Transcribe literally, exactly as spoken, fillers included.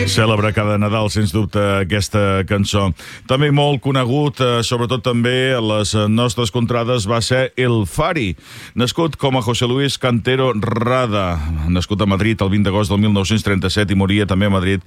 Cèlebre cada Nadal, sens dubte, aquesta cançó. També molt conegut, eh, sobretot també a les nostres contrades, va ser El Fari, nascut com a José Luis Cantero Rada, nascut a Madrid el vint d'agost del mil nou-cents trenta-set i moria també a Madrid